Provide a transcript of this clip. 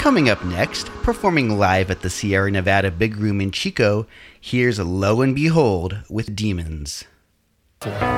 Coming up next, performing live at the Sierra Nevada Big Room in Chico, here's Lo and Behold with Demons. 4.